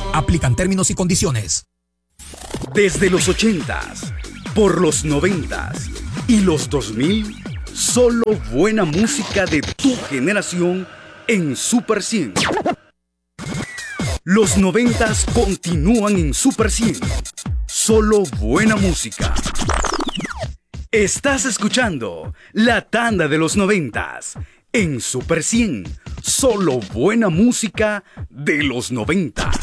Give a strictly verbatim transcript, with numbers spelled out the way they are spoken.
Aplican términos y condiciones. Desde los ochentas, por los noventas y los dos mil, solo buena música de tu generación en Super cien. Los noventas continúan en Super cien. Solo buena música. Estás escuchando la tanda de los noventas en Super cien. Solo buena música de los noventas.